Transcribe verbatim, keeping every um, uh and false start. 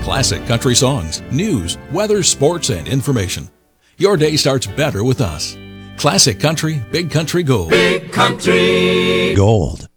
Classic country songs, news, weather, sports, and information. Your day starts better with us. Classic Country, Big Country Gold. Big Country Gold.